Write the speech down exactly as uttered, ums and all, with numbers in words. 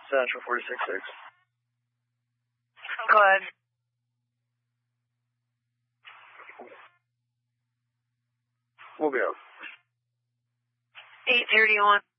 Central forty-six six. Go ahead. We'll be out. eight thirty-one.